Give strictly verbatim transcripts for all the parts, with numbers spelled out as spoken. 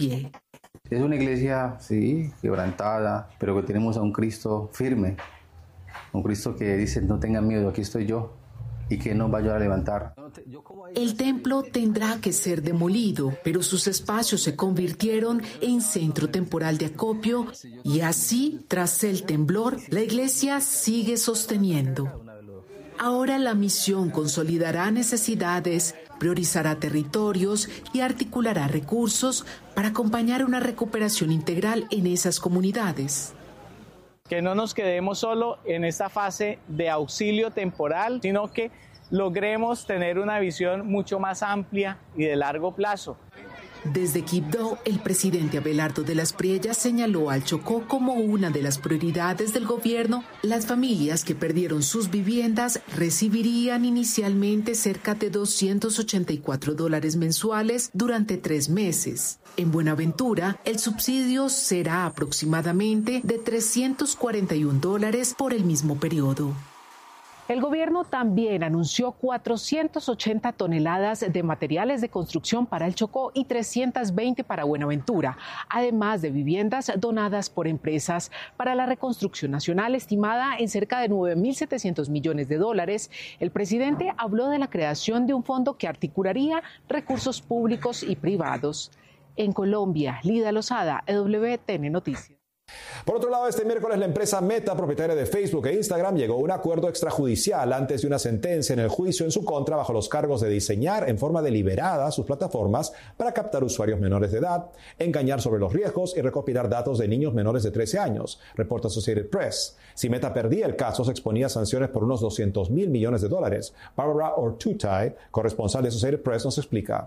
pie. Es una iglesia, sí, quebrantada, pero que tenemos a un Cristo firme, un Cristo que dice, no tengan miedo, aquí estoy yo, y que nos va a ayudar a levantar. El templo tendrá que ser demolido, pero sus espacios se convirtieron en centro temporal de acopio y así, tras el temblor, la iglesia sigue sosteniendo. Ahora la misión consolidará necesidades, priorizará territorios y articulará recursos para acompañar una recuperación integral en esas comunidades. Que no nos quedemos solo en esta fase de auxilio temporal, sino que logremos tener una visión mucho más amplia y de largo plazo. Desde Quibdó, el presidente Abelardo de las Priellas señaló al Chocó como una de las prioridades del gobierno. Las familias que perdieron sus viviendas recibirían inicialmente cerca de doscientos ochenta y cuatro dólares mensuales durante tres meses. En Buenaventura, el subsidio será aproximadamente de trescientos cuarenta y un dólares por el mismo periodo. El gobierno también anunció cuatrocientas ochenta toneladas de materiales de construcción para el Chocó y trescientas veinte para Buenaventura, además de viviendas donadas por empresas para la reconstrucción nacional estimada en cerca de nueve mil setecientos millones de dólares. El presidente habló de la creación de un fondo que articularía recursos públicos y privados. En Colombia, Lida Lozada, E W T N Noticias. Por otro lado, este miércoles la empresa Meta, propietaria de Facebook e Instagram, llegó a un acuerdo extrajudicial antes de una sentencia en el juicio en su contra bajo los cargos de diseñar en forma deliberada sus plataformas para captar usuarios menores de edad, engañar sobre los riesgos y recopilar datos de niños menores de trece años, reporta Associated Press. Si Meta perdía el caso, se exponía a sanciones por unos doscientos mil millones de dólares. Barbara Ortutay, corresponsal de Associated Press, nos explica.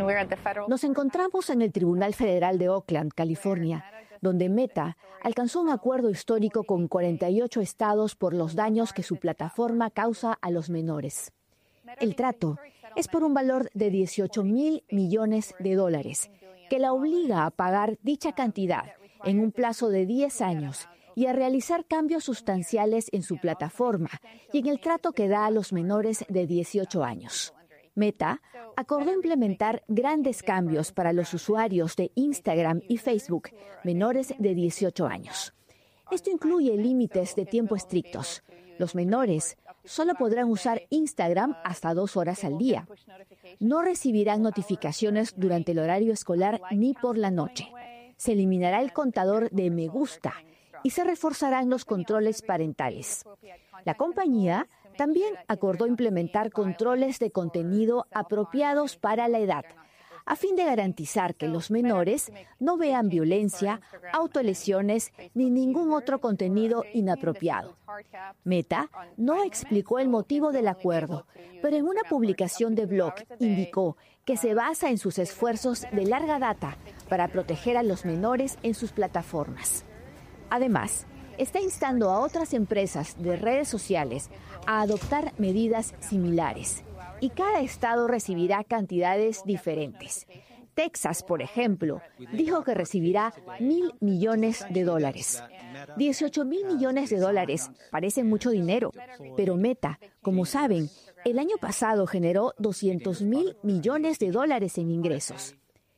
Nos encontramos en el Tribunal Federal de Oakland, California, donde Meta alcanzó un acuerdo histórico con cuarenta y ocho estados por los daños que su plataforma causa a los menores. El trato es por un valor de dieciocho mil millones de dólares, que la obliga a pagar dicha cantidad en un plazo de diez años y a realizar cambios sustanciales en su plataforma y en el trato que da a los menores de dieciocho años. Meta acordó implementar grandes cambios para los usuarios de Instagram y Facebook menores de dieciocho años. Esto incluye límites de tiempo estrictos. Los menores solo podrán usar Instagram hasta dos horas al día. No recibirán notificaciones durante el horario escolar ni por la noche. Se eliminará el contador de me gusta y se reforzarán los controles parentales. La compañía también acordó implementar controles de contenido apropiados para la edad, a fin de garantizar que los menores no vean violencia, autolesiones ni ningún otro contenido inapropiado. Meta no explicó el motivo del acuerdo, pero en una publicación de blog indicó que se basa en sus esfuerzos de larga data para proteger a los menores en sus plataformas. Además, está instando a otras empresas de redes sociales a adoptar medidas similares, y cada estado recibirá cantidades diferentes. Texas, por ejemplo, dijo que recibirá mil millones de dólares. dieciocho mil millones de dólares parece mucho dinero, pero Meta, como saben, el año pasado generó doscientos mil millones de dólares en ingresos.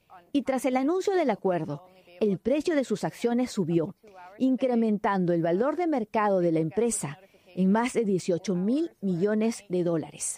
Y tras el anuncio del acuerdo, el precio de sus acciones subió, incrementando el valor de mercado de la empresa en más de dieciocho mil millones de dólares.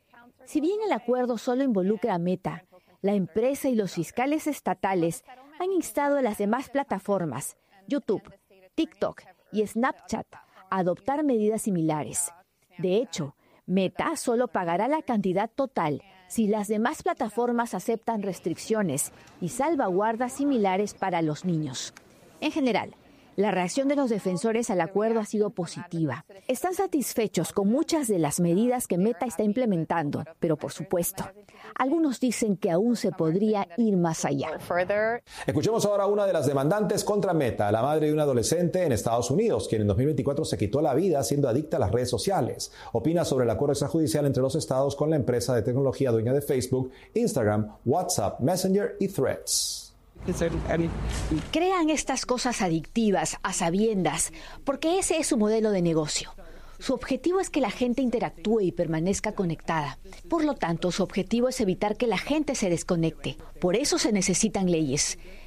Si bien el acuerdo solo involucra a Meta, la empresa y los fiscales estatales han instado a las demás plataformas, YouTube, TikTok y Snapchat, a adoptar medidas similares. De hecho, Meta solo pagará la cantidad total si las demás plataformas aceptan restricciones y salvaguardas similares para los niños. En general, la reacción de los defensores al acuerdo ha sido positiva. Están satisfechos con muchas de las medidas que Meta está implementando, pero por supuesto, algunos dicen que aún se podría ir más allá. Escuchemos ahora a una de las demandantes contra Meta, la madre de un adolescente en Estados Unidos, quien en dos mil veinticuatro se quitó la vida siendo adicta a las redes sociales. Opina sobre el acuerdo extrajudicial entre los estados con la empresa de tecnología dueña de Facebook, Instagram, WhatsApp, Messenger y Threads. Crean estas cosas adictivas a sabiendas porque ese es su modelo de negocio. Su objetivo es que la gente interactúe y permanezca conectada. Por lo tanto, su objetivo es evitar que la gente se desconecte. Por eso se necesitan leyes.